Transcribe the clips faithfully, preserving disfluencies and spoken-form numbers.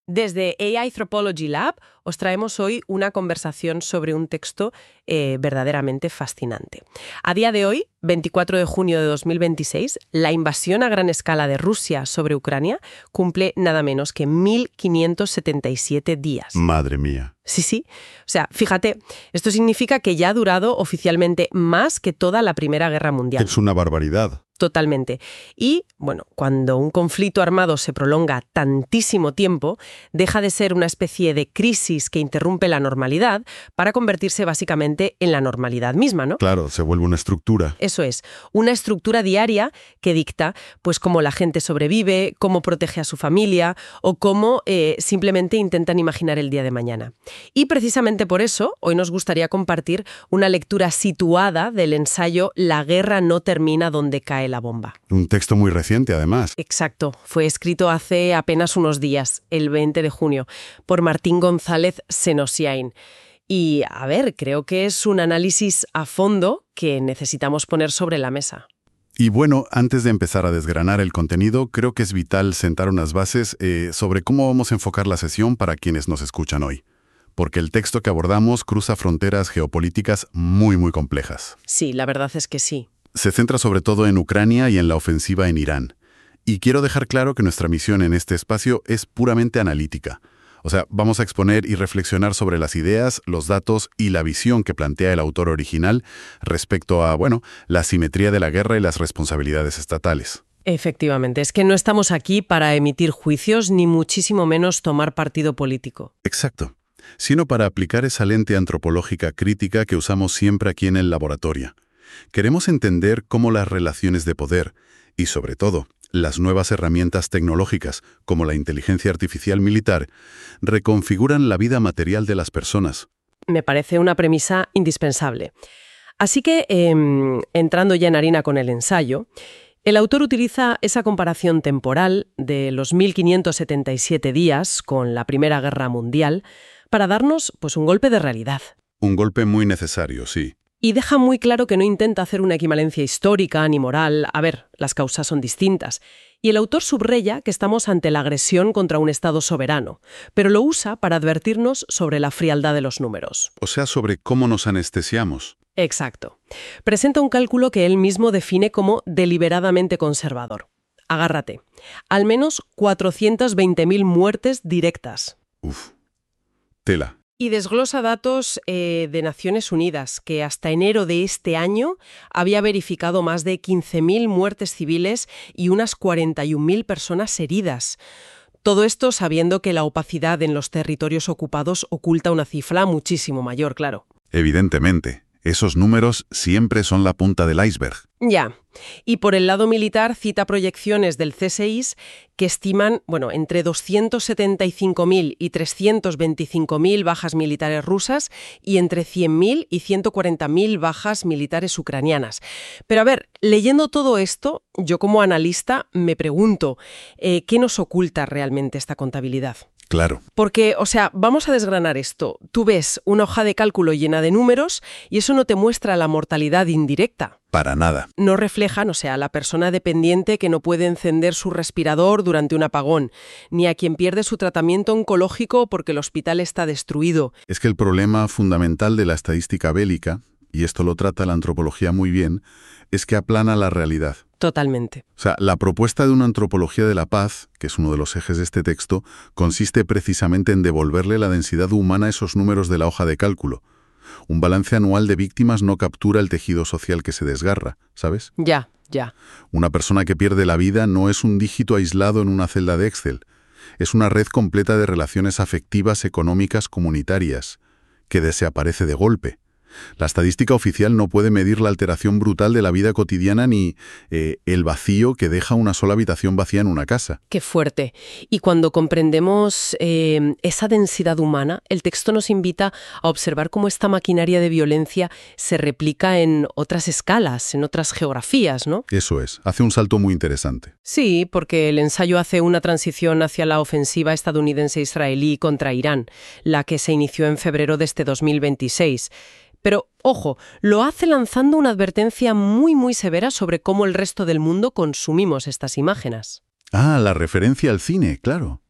Desde A I Anthropology Lab os traemos hoy una conversación sobre un texto eh, verdaderamente fascinante. A día de hoy, veinticuatro de junio de dos mil veintiséis, la invasión a gran escala de Rusia sobre Ucrania cumple nada menos que mil quinientos setenta y siete días. Madre mía. Sí, sí. O sea, fíjate, esto significa que ya ha durado oficialmente más que toda la Primera Guerra Mundial. Es una barbaridad. Totalmente. Y, bueno, cuando un conflicto armado se prolonga tantísimo tiempo, deja de ser una especie de crisis que interrumpe la normalidad para convertirse básicamente en la normalidad misma, ¿no? Claro, se vuelve una estructura. Eso es, una estructura diaria que dicta, pues, cómo la gente sobrevive, cómo protege a su familia o cómo eh, simplemente intentan imaginar el día de mañana. Y precisamente por eso, hoy nos gustaría compartir una lectura situada del ensayo La guerra no termina donde cae la bomba. Un texto muy reciente, además. Exacto. Fue escrito hace apenas unos días, el veinte de junio, por Martín González Senosiain. Y, a ver, creo que es un análisis a fondo que necesitamos poner sobre la mesa. Y bueno, antes de empezar a desgranar el contenido, creo que es vital sentar unas bases eh, sobre cómo vamos a enfocar la sesión para quienes nos escuchan hoy. Porque el texto que abordamos cruza fronteras geopolíticas muy, muy complejas. Sí, la verdad es que sí. Se centra sobre todo en Ucrania y en la ofensiva en Irán. Y quiero dejar claro que nuestra misión en este espacio es puramente analítica. O sea, vamos a exponer y reflexionar sobre las ideas, los datos y la visión que plantea el autor original respecto a, bueno, la asimetría de la guerra y las responsabilidades estatales. Efectivamente, es que no estamos aquí para emitir juicios ni muchísimo menos tomar partido político. Exacto. Sino para aplicar esa lente antropológica crítica que usamos siempre aquí en el laboratorio. Queremos entender cómo las relaciones de poder y, sobre todo, las nuevas herramientas tecnológicas, como la inteligencia artificial militar, reconfiguran la vida material de las personas. Me parece una premisa indispensable. Así que, eh, entrando ya en harina con el ensayo, el autor utiliza esa comparación temporal de los mil quinientos setenta y siete días con la Primera Guerra Mundial para darnos, pues, un golpe de realidad. Un golpe muy necesario, sí. Y deja muy claro que no intenta hacer una equivalencia histórica ni moral. A ver, las causas son distintas. Y el autor subraya que estamos ante la agresión contra un Estado soberano, pero lo usa para advertirnos sobre la frialdad de los números. O sea, sobre cómo nos anestesiamos. Exacto. Presenta un cálculo que él mismo define como deliberadamente conservador. Agárrate. Al menos cuatrocientas veinte mil muertes directas. Uf. Tela. Y desglosa datos eh, de Naciones Unidas, que hasta enero de este año había verificado más de quince mil muertes civiles y unas cuarenta y un mil personas heridas. Todo esto sabiendo que la opacidad en los territorios ocupados oculta una cifra muchísimo mayor, claro. Evidentemente, esos números siempre son la punta del iceberg. Ya. Y por el lado militar cita proyecciones del C S I S que estiman, bueno, entre doscientos setenta y cinco mil y trescientos veinticinco mil bajas militares rusas y entre cien mil y ciento cuarenta mil bajas militares ucranianas. Pero a ver, leyendo todo esto, yo como analista me pregunto, eh, ¿qué nos oculta realmente esta contabilidad? Claro. Porque, o sea, vamos a desgranar esto. Tú ves una hoja de cálculo llena de números y eso no te muestra la mortalidad indirecta. Para nada. No reflejan, o sea, a la persona dependiente que no puede encender su respirador durante un apagón, ni a quien pierde su tratamiento oncológico porque el hospital está destruido. Es que el problema fundamental de la estadística bélica, y esto lo trata la antropología muy bien, es que aplana la realidad. Totalmente. O sea, la propuesta de una antropología de la paz, que es uno de los ejes de este texto, consiste precisamente en devolverle la densidad humana a esos números de la hoja de cálculo. Un balance anual de víctimas no captura el tejido social que se desgarra, ¿sabes? Ya, ya. Una persona que pierde la vida no es un dígito aislado en una celda de Excel. Es una red completa de relaciones afectivas, económicas, comunitarias, que desaparece de golpe. La estadística oficial no puede medir la alteración brutal de la vida cotidiana ni eh, el vacío que deja una sola habitación vacía en una casa. Qué fuerte. Y cuando comprendemos eh, esa densidad humana, el texto nos invita a observar cómo esta maquinaria de violencia se replica en otras escalas, en otras geografías, ¿no? Eso es. Hace un salto muy interesante. Sí, porque el ensayo hace una transición hacia la ofensiva estadounidense-israelí contra Irán, la que se inició en febrero de este dos mil veintiséis. Pero, ojo, lo hace lanzando una advertencia muy, muy severa sobre cómo el resto del mundo consumimos estas imágenes. Ah, la referencia al cine, claro.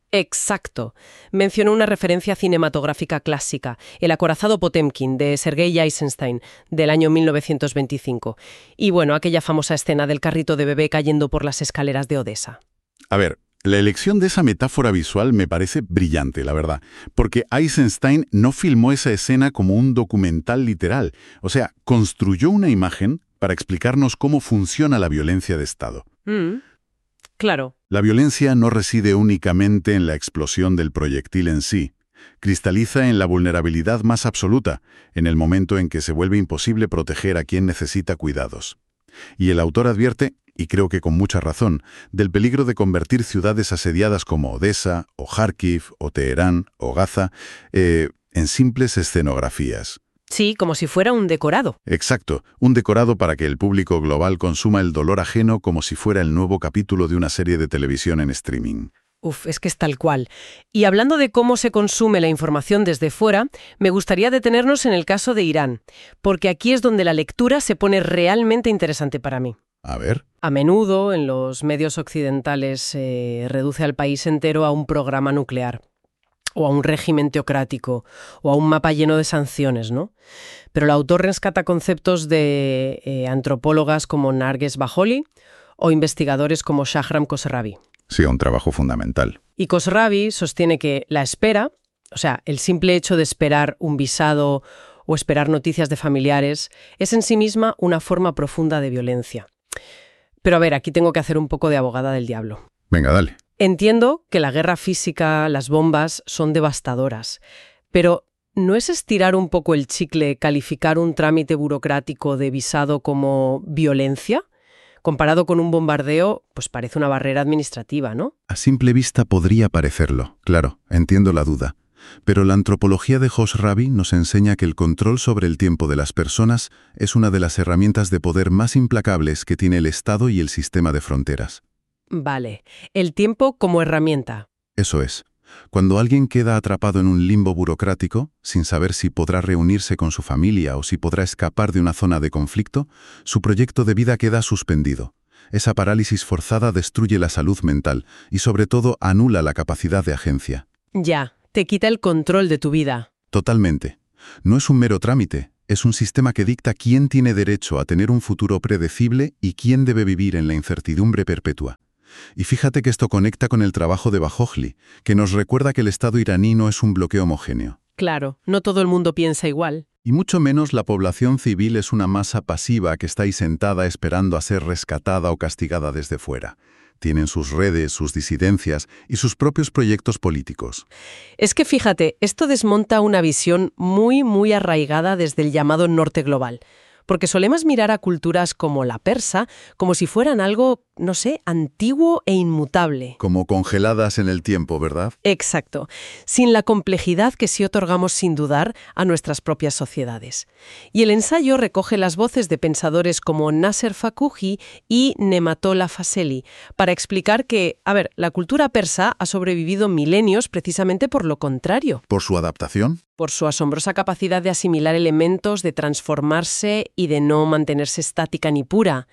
Exacto. Mencionó una referencia cinematográfica clásica, El acorazado Potemkin, de Sergei Eisenstein, del año mil novecientos veinticinco. Y bueno, aquella famosa escena del carrito de bebé cayendo por las escaleras de Odessa. A ver, la elección de esa metáfora visual me parece brillante, la verdad, porque Eisenstein no filmó esa escena como un documental literal, o sea, construyó una imagen para explicarnos cómo funciona la violencia de Estado. Mm, claro. La violencia no reside únicamente en la explosión del proyectil en sí. Cristaliza en la vulnerabilidad más absoluta, en el momento en que se vuelve imposible proteger a quien necesita cuidados. Y el autor advierte, y creo que con mucha razón, del peligro de convertir ciudades asediadas como Odessa, o Kharkiv, o Teherán, o Gaza, eh, en simples escenografías. Sí, como si fuera un decorado. Exacto, un decorado para que el público global consuma el dolor ajeno como si fuera el nuevo capítulo de una serie de televisión en streaming. Uf, es que es tal cual. Y hablando de cómo se consume la información desde fuera, me gustaría detenernos en el caso de Irán, porque aquí es donde la lectura se pone realmente interesante para mí. A ver. A menudo, en los medios occidentales, se eh, reduce al país entero a un programa nuclear, o a un régimen teocrático, o a un mapa lleno de sanciones, ¿no? Pero el autor rescata conceptos de eh, antropólogas como Narges Bajoli o investigadores como Shahram Khosravi. Sí, un trabajo fundamental. Y Khosravi sostiene que la espera, o sea, el simple hecho de esperar un visado o esperar noticias de familiares, es en sí misma una forma profunda de violencia. Pero a ver, aquí tengo que hacer un poco de abogada del diablo. Venga, dale. Entiendo que la guerra física, las bombas, son devastadoras, pero ¿no es estirar un poco el chicle calificar un trámite burocrático de visado como violencia? Comparado con un bombardeo, pues parece una barrera administrativa, ¿no? A simple vista podría parecerlo, claro, entiendo la duda. Pero la antropología de Khosravi nos enseña que el control sobre el tiempo de las personas es una de las herramientas de poder más implacables que tiene el Estado y el sistema de fronteras. Vale, el tiempo como herramienta. Eso es. Cuando alguien queda atrapado en un limbo burocrático, sin saber si podrá reunirse con su familia o si podrá escapar de una zona de conflicto, su proyecto de vida queda suspendido. Esa parálisis forzada destruye la salud mental y, sobre todo, anula la capacidad de agencia. Ya, te quita el control de tu vida. Totalmente. No es un mero trámite, es un sistema que dicta quién tiene derecho a tener un futuro predecible y quién debe vivir en la incertidumbre perpetua. Y fíjate que esto conecta con el trabajo de Bajoli, que nos recuerda que el Estado iraní no es un bloque homogéneo. Claro, no todo el mundo piensa igual. Y mucho menos la población civil es una masa pasiva que está ahí sentada esperando a ser rescatada o castigada desde fuera. Tienen sus redes, sus disidencias y sus propios proyectos políticos. Es que fíjate, esto desmonta una visión muy, muy arraigada desde el llamado norte global. Porque solemos mirar a culturas como la persa como si fueran algo, no sé, antiguo e inmutable. Como congeladas en el tiempo, ¿verdad? Exacto, sin la complejidad que sí otorgamos sin dudar a nuestras propias sociedades. Y el ensayo recoge las voces de pensadores como Nasser Fakuhi y Nematollah Faseli para explicar que, a ver, la cultura persa ha sobrevivido milenios precisamente por lo contrario. ¿Por su adaptación? Por su asombrosa capacidad de asimilar elementos, de transformarse y de no mantenerse estática ni pura.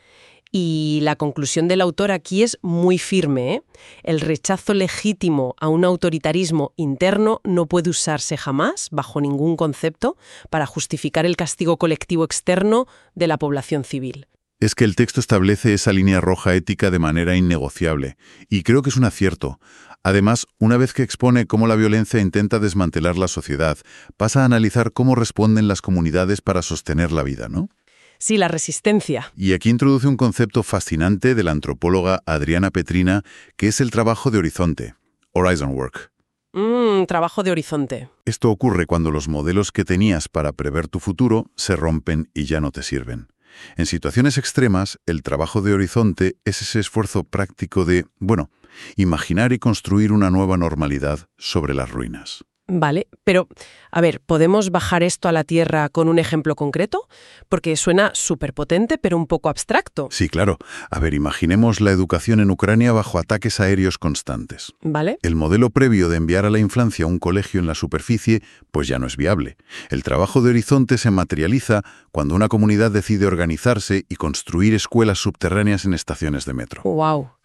Y la conclusión del autor aquí es muy firme, ¿eh? El rechazo legítimo a un autoritarismo interno no puede usarse jamás, bajo ningún concepto, para justificar el castigo colectivo externo de la población civil. Es que el texto establece esa línea roja ética de manera innegociable, y creo que es un acierto. Además, una vez que expone cómo la violencia intenta desmantelar la sociedad, pasa a analizar cómo responden las comunidades para sostener la vida, ¿no? Sí, la resistencia. Y aquí introduce un concepto fascinante de la antropóloga Adriana Petrina, que es el trabajo de horizonte, horizon work. Mmm, trabajo de horizonte. Esto ocurre cuando los modelos que tenías para prever tu futuro se rompen y ya no te sirven. En situaciones extremas, el trabajo de horizonte es ese esfuerzo práctico de, bueno, imaginar y construir una nueva normalidad sobre las ruinas. Vale, pero, a ver, ¿podemos bajar esto a la tierra con un ejemplo concreto? Porque suena súper potente, pero un poco abstracto. Sí, claro. A ver, imaginemos la educación en Ucrania bajo ataques aéreos constantes. Vale. El modelo previo de enviar a la infancia a un colegio en la superficie, pues ya no es viable. El trabajo de horizonte se materializa cuando una comunidad decide organizarse y construir escuelas subterráneas en estaciones de metro. Wow, claro.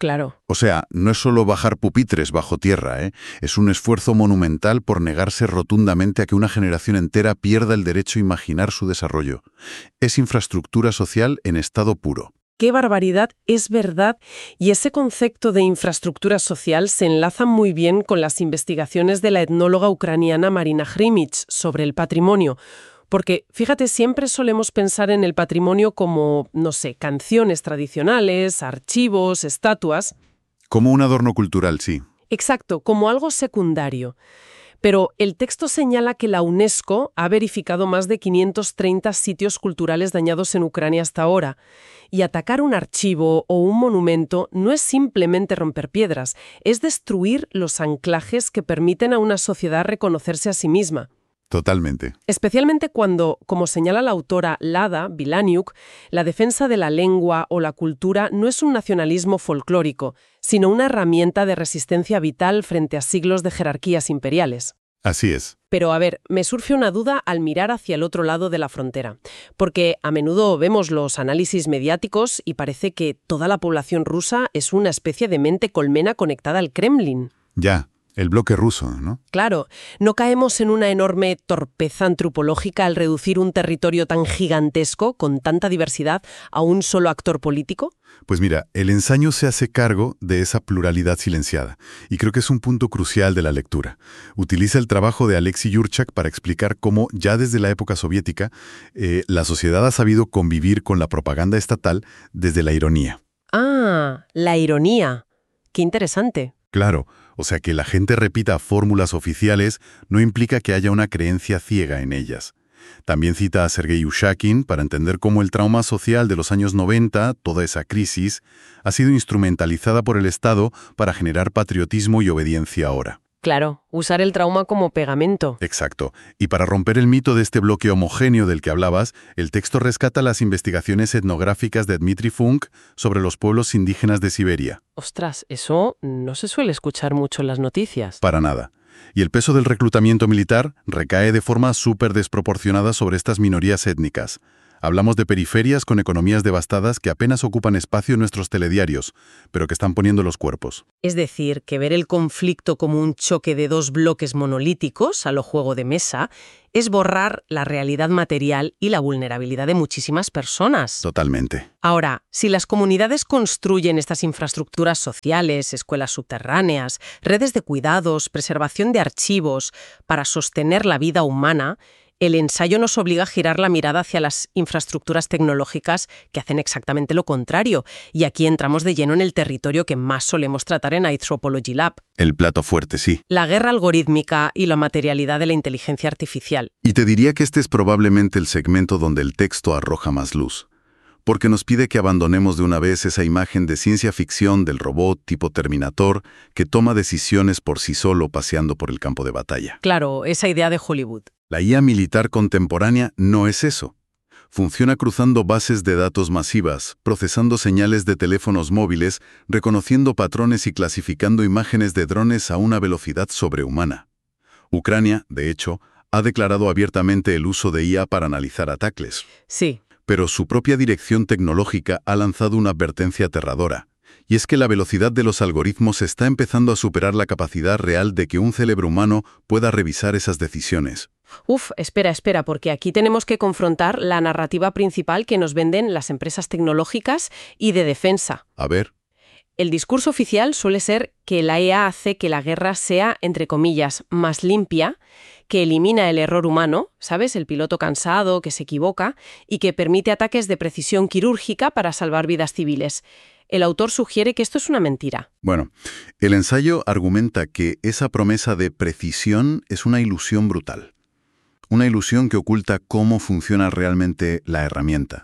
O sea, no es solo bajar pupitres bajo tierra, ¿eh? Es un esfuerzo monumental por negarse rotundamente a que una generación entera pierda el derecho a imaginar su desarrollo. Es infraestructura social en estado puro. ¡Qué barbaridad! Es verdad. Y ese concepto de infraestructura social se enlaza muy bien con las investigaciones de la etnóloga ucraniana Marina Hrymich sobre el patrimonio. Porque, fíjate, siempre solemos pensar en el patrimonio como, no sé, canciones tradicionales, archivos, estatuas. Como un adorno cultural, sí. Exacto, como algo secundario. Pero el texto señala que la UNESCO ha verificado más de quinientos treinta sitios culturales dañados en Ucrania hasta ahora. Y atacar un archivo o un monumento no es simplemente romper piedras, es destruir los anclajes que permiten a una sociedad reconocerse a sí misma. Totalmente. Especialmente cuando, como señala la autora Lada Bilaniuk, la defensa de la lengua o la cultura no es un nacionalismo folclórico, sino una herramienta de resistencia vital frente a siglos de jerarquías imperiales. Así es. Pero a ver, me surge una duda al mirar hacia el otro lado de la frontera, porque a menudo vemos los análisis mediáticos y parece que toda la población rusa es una especie de mente colmena conectada al Kremlin. Ya. El bloque ruso, ¿no? Claro, ¿no caemos en una enorme torpeza antropológica al reducir un territorio tan gigantesco, con tanta diversidad, a un solo actor político? Pues mira, el ensayo se hace cargo de esa pluralidad silenciada, y creo que es un punto crucial de la lectura. Utiliza el trabajo de Alexei Yurchak para explicar cómo, ya desde la época soviética, eh, la sociedad ha sabido convivir con la propaganda estatal desde la ironía. Ah, la ironía. Qué interesante. Claro, o sea que la gente repita fórmulas oficiales no implica que haya una creencia ciega en ellas. También cita a Sergei Ushakin para entender cómo el trauma social de los años noventa, toda esa crisis, ha sido instrumentalizada por el Estado para generar patriotismo y obediencia ahora. Claro, usar el trauma como pegamento. Exacto. Y para romper el mito de este bloque homogéneo del que hablabas, el texto rescata las investigaciones etnográficas de Dmitry Funk sobre los pueblos indígenas de Siberia. Ostras, eso no se suele escuchar mucho en las noticias. Para nada. Y el peso del reclutamiento militar recae de forma súper desproporcionada sobre estas minorías étnicas. Hablamos de periferias con economías devastadas que apenas ocupan espacio en nuestros telediarios, pero que están poniendo los cuerpos. Es decir, que ver el conflicto como un choque de dos bloques monolíticos, a lo juego de mesa, es borrar la realidad material y la vulnerabilidad de muchísimas personas. Totalmente. Ahora, si las comunidades construyen estas infraestructuras sociales, escuelas subterráneas, redes de cuidados, preservación de archivos, para sostener la vida humana, el ensayo nos obliga a girar la mirada hacia las infraestructuras tecnológicas que hacen exactamente lo contrario. Y aquí entramos de lleno en el territorio que más solemos tratar en Anthropology Lab. El plato fuerte, sí. La guerra algorítmica y la materialidad de la inteligencia artificial. Y te diría que este es probablemente el segmento donde el texto arroja más luz. Porque nos pide que abandonemos de una vez esa imagen de ciencia ficción del robot tipo Terminator que toma decisiones por sí solo paseando por el campo de batalla. Claro, esa idea de Hollywood. La I A militar contemporánea no es eso. Funciona cruzando bases de datos masivas, procesando señales de teléfonos móviles, reconociendo patrones y clasificando imágenes de drones a una velocidad sobrehumana. Ucrania, de hecho, ha declarado abiertamente el uso de I A para analizar ataques. Sí. Pero su propia dirección tecnológica ha lanzado una advertencia aterradora. Y es que la velocidad de los algoritmos está empezando a superar la capacidad real de que un cerebro humano pueda revisar esas decisiones. Uf, espera, espera, porque aquí tenemos que confrontar la narrativa principal que nos venden las empresas tecnológicas y de defensa. A ver. El discurso oficial suele ser que la I A hace que la guerra sea, entre comillas, más limpia, que elimina el error humano, ¿sabes? El piloto cansado, que se equivoca, y que permite ataques de precisión quirúrgica para salvar vidas civiles. El autor sugiere que esto es una mentira. Bueno, el ensayo argumenta que esa promesa de precisión es una ilusión brutal. Una ilusión que oculta cómo funciona realmente la herramienta.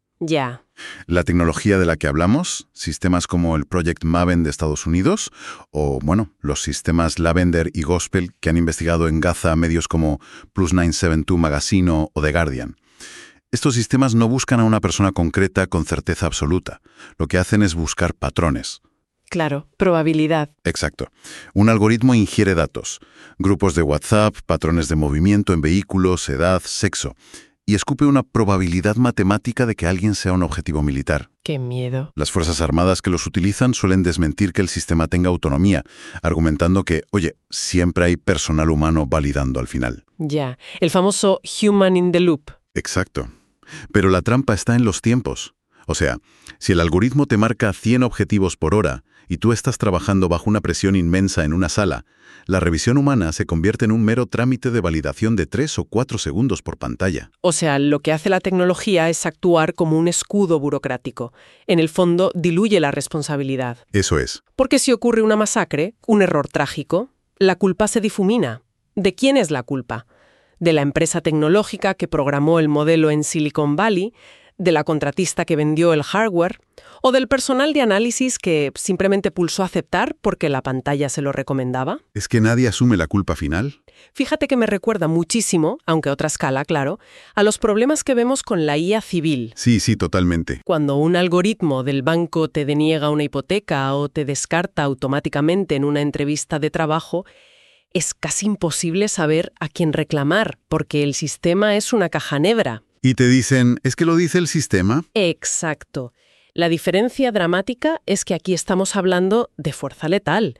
Ya. La tecnología de la que hablamos, sistemas como el Project Maven de Estados Unidos, o, bueno, los sistemas Lavender y Gospel que han investigado en Gaza medios como Plus novecientos setenta y dos Magazine o The Guardian. Estos sistemas no buscan a una persona concreta con certeza absoluta. Lo que hacen es buscar patrones. Claro, probabilidad. Exacto. Un algoritmo ingiere datos, grupos de WhatsApp, patrones de movimiento en vehículos, edad, sexo, y escupe una probabilidad matemática de que alguien sea un objetivo militar. ¡Qué miedo! Las Fuerzas Armadas que los utilizan suelen desmentir que el sistema tenga autonomía, argumentando que, oye, siempre hay personal humano validando al final. Ya, el famoso human in the loop. Exacto. Pero la trampa está en los tiempos. O sea, si el algoritmo te marca cien objetivos por hora y tú estás trabajando bajo una presión inmensa en una sala, la revisión humana se convierte en un mero trámite de validación de tres o cuatro segundos por pantalla. O sea, lo que hace la tecnología es actuar como un escudo burocrático. En el fondo, diluye la responsabilidad. Eso es. Porque si ocurre una masacre, un error trágico, la culpa se difumina. ¿De quién es la culpa? ¿De la empresa tecnológica que programó el modelo en Silicon Valley? ¿De la contratista que vendió el hardware? ¿O del personal de análisis que simplemente pulsó aceptar porque la pantalla se lo recomendaba? ¿Es que nadie asume la culpa final? Fíjate que me recuerda muchísimo, aunque a otra escala, claro, a los problemas que vemos con la I A civil. Sí, sí, totalmente. Cuando un algoritmo del banco te deniega una hipoteca o te descarta automáticamente en una entrevista de trabajo, es casi imposible saber a quién reclamar, porque el sistema es una caja negra. Y te dicen, ¿es que lo dice el sistema? Exacto. La diferencia dramática es que aquí estamos hablando de fuerza letal,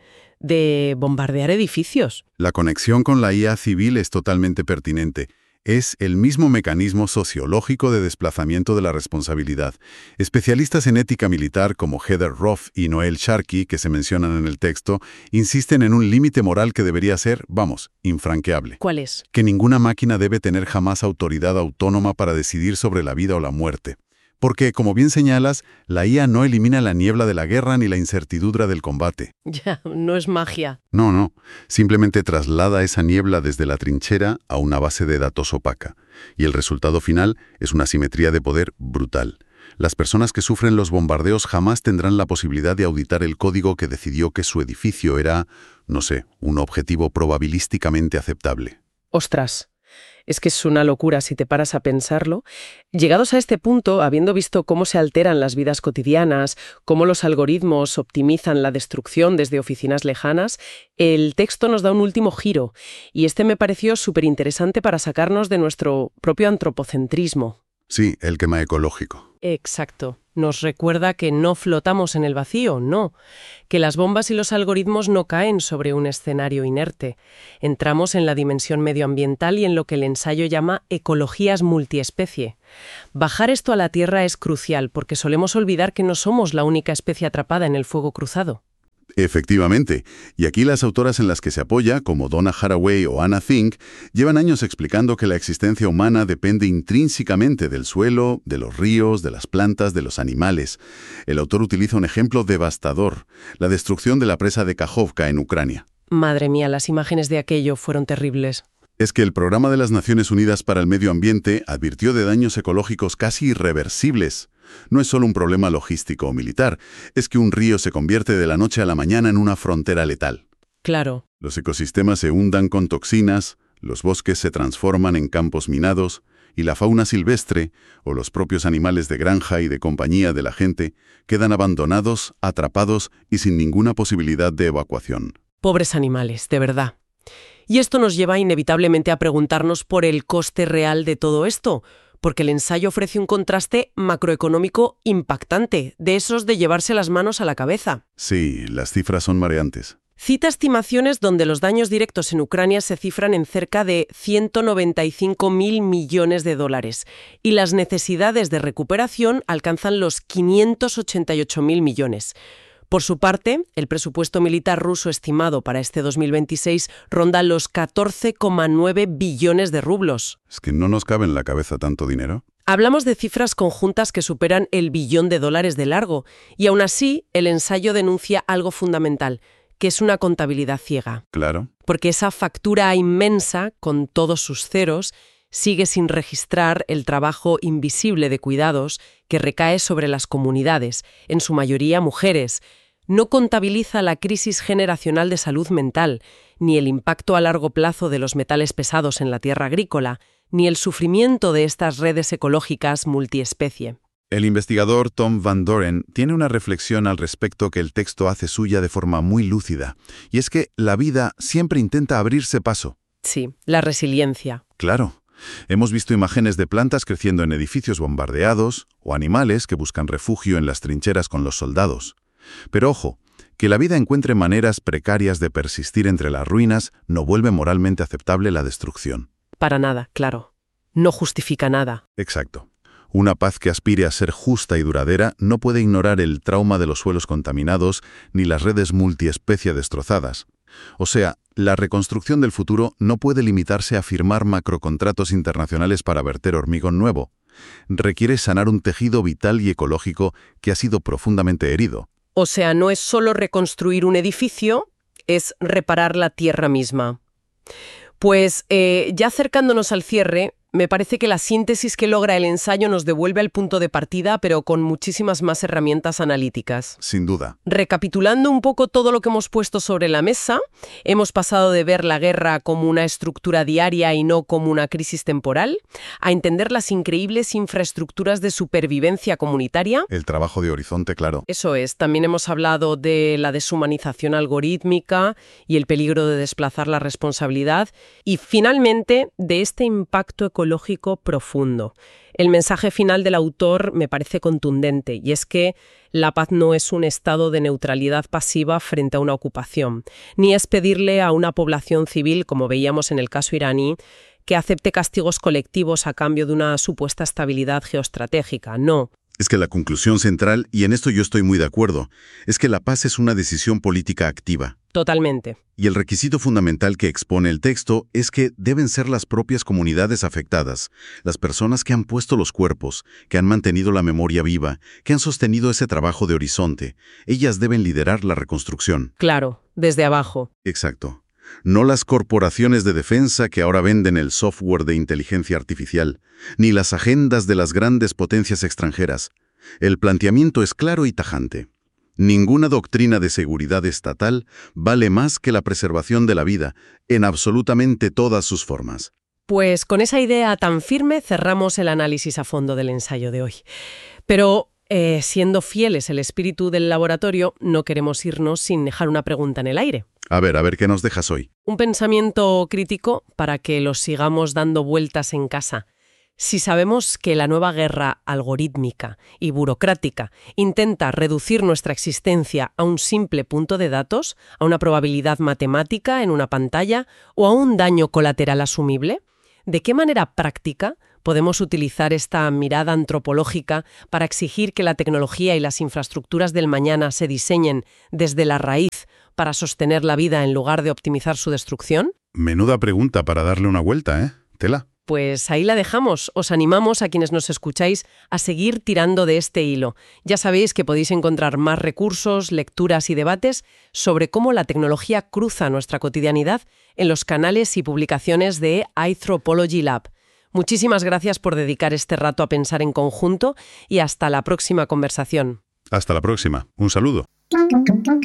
de bombardear edificios. La conexión con la I A civil es totalmente pertinente. Es el mismo mecanismo sociológico de desplazamiento de la responsabilidad. Especialistas en ética militar como Heather Roth y Noel Sharkey, que se mencionan en el texto, insisten en un límite moral que debería ser, vamos, infranqueable. ¿Cuál es? Que ninguna máquina debe tener jamás autoridad autónoma para decidir sobre la vida o la muerte. Porque, como bien señalas, la I A no elimina la niebla de la guerra ni la incertidumbre del combate. Ya, no es magia. No, no. Simplemente traslada esa niebla desde la trinchera a una base de datos opaca. Y el resultado final es una simetría de poder brutal. Las personas que sufren los bombardeos jamás tendrán la posibilidad de auditar el código que decidió que su edificio era, no sé, un objetivo probabilísticamente aceptable. Ostras. Es que es una locura si te paras a pensarlo. Llegados a este punto, habiendo visto cómo se alteran las vidas cotidianas, cómo los algoritmos optimizan la destrucción desde oficinas lejanas, el texto nos da un último giro, y este me pareció súper interesante para sacarnos de nuestro propio antropocentrismo. Sí, el quema ecológico. Exacto. Nos recuerda que no flotamos en el vacío, no. Que las bombas y los algoritmos no caen sobre un escenario inerte. Entramos en la dimensión medioambiental y en lo que el ensayo llama ecologías multiespecie. Bajar esto a la Tierra es crucial porque solemos olvidar que no somos la única especie atrapada en el fuego cruzado. Efectivamente, y aquí las autoras en las que se apoya, como Donna Haraway o Anna Fink, llevan años explicando que la existencia humana depende intrínsecamente del suelo, de los ríos, de las plantas, de los animales. El autor utiliza un ejemplo devastador, la destrucción de la presa de Kakhovka en Ucrania. Madre mía, las imágenes de aquello fueron terribles. Es que el Programa de las Naciones Unidas para el Medio Ambiente advirtió de daños ecológicos casi irreversibles. No es solo un problema logístico o militar, es que un río se convierte de la noche a la mañana en una frontera letal. Claro. Los ecosistemas se hundan con toxinas, los bosques se transforman en campos minados, y la fauna silvestre, o los propios animales de granja y de compañía de la gente, quedan abandonados, atrapados y sin ninguna posibilidad de evacuación. Pobres animales, de verdad. Y esto nos lleva inevitablemente a preguntarnos por el coste real de todo esto, porque el ensayo ofrece un contraste macroeconómico impactante, de esos de llevarse las manos a la cabeza. Sí, las cifras son mareantes. Cita estimaciones donde los daños directos en Ucrania se cifran en cerca de ciento noventa y cinco mil millones de dólares y las necesidades de recuperación alcanzan los quinientos ochenta y ocho mil millones. Por su parte, el presupuesto militar ruso estimado para este dos mil veintiséis ronda los catorce coma nueve billones de rublos. ¿Es que no nos cabe en la cabeza tanto dinero? Hablamos de cifras conjuntas que superan el billón de dólares de largo, y aún así, el ensayo denuncia algo fundamental, que es una contabilidad ciega. Claro. Porque esa factura inmensa, con todos sus ceros, sigue sin registrar el trabajo invisible de cuidados que recae sobre las comunidades, en su mayoría mujeres. No contabiliza la crisis generacional de salud mental, ni el impacto a largo plazo de los metales pesados en la tierra agrícola, ni el sufrimiento de estas redes ecológicas multiespecie. El investigador Tom Van Doren tiene una reflexión al respecto que el texto hace suya de forma muy lúcida, y es que la vida siempre intenta abrirse paso. Sí, la resiliencia. Claro. Hemos visto imágenes de plantas creciendo en edificios bombardeados o animales que buscan refugio en las trincheras con los soldados. Pero ojo, que la vida encuentre maneras precarias de persistir entre las ruinas no vuelve moralmente aceptable la destrucción. Para nada, claro. No justifica nada. Exacto. Una paz que aspire a ser justa y duradera no puede ignorar el trauma de los suelos contaminados ni las redes multiespecie destrozadas. O sea, la reconstrucción del futuro no puede limitarse a firmar macrocontratos internacionales para verter hormigón nuevo. Requiere sanar un tejido vital y ecológico que ha sido profundamente herido. O sea, no es solo reconstruir un edificio, es reparar la tierra misma. Pues eh, ya acercándonos al cierre, me parece que la síntesis que logra el ensayo nos devuelve al punto de partida, pero con muchísimas más herramientas analíticas. Sin duda. Recapitulando un poco todo lo que hemos puesto sobre la mesa, hemos pasado de ver la guerra como una estructura diaria y no como una crisis temporal, a entender las increíbles infraestructuras de supervivencia comunitaria. El trabajo de Horizonte, claro. Eso es. También hemos hablado de la deshumanización algorítmica y el peligro de desplazar la responsabilidad. Y finalmente, de este impacto económico ecológico profundo. El mensaje final del autor me parece contundente, y es que la paz no es un estado de neutralidad pasiva frente a una ocupación, ni es pedirle a una población civil, como veíamos en el caso iraní, que acepte castigos colectivos a cambio de una supuesta estabilidad geoestratégica. No. Es que la conclusión central, y en esto yo estoy muy de acuerdo, es que la paz es una decisión política activa. Totalmente. Y el requisito fundamental que expone el texto es que deben ser las propias comunidades afectadas, las personas que han puesto los cuerpos, que han mantenido la memoria viva, que han sostenido ese trabajo de Horizonte. Ellas deben liderar la reconstrucción. Claro, desde abajo. Exacto. No las corporaciones de defensa que ahora venden el software de inteligencia artificial, ni las agendas de las grandes potencias extranjeras. El planteamiento es claro y tajante. Ninguna doctrina de seguridad estatal vale más que la preservación de la vida, en absolutamente todas sus formas. Pues con esa idea tan firme cerramos el análisis a fondo del ensayo de hoy. Pero, eh, siendo fieles el espíritu del laboratorio, no queremos irnos sin dejar una pregunta en el aire. A ver, a ver, ¿qué nos dejas hoy? Un pensamiento crítico para que los sigamos dando vueltas en casa. Si sabemos que la nueva guerra algorítmica y burocrática intenta reducir nuestra existencia a un simple punto de datos, a una probabilidad matemática en una pantalla o a un daño colateral asumible, ¿de qué manera práctica podemos utilizar esta mirada antropológica para exigir que la tecnología y las infraestructuras del mañana se diseñen desde la raíz para sostener la vida en lugar de optimizar su destrucción? Menuda pregunta para darle una vuelta, ¿eh? Tela. Pues ahí la dejamos. Os animamos a quienes nos escucháis a seguir tirando de este hilo. Ya sabéis que podéis encontrar más recursos, lecturas y debates sobre cómo la tecnología cruza nuestra cotidianidad en los canales y publicaciones de iThropology Lab. Muchísimas gracias por dedicar este rato a pensar en conjunto y hasta la próxima conversación. Hasta la próxima. Un saludo.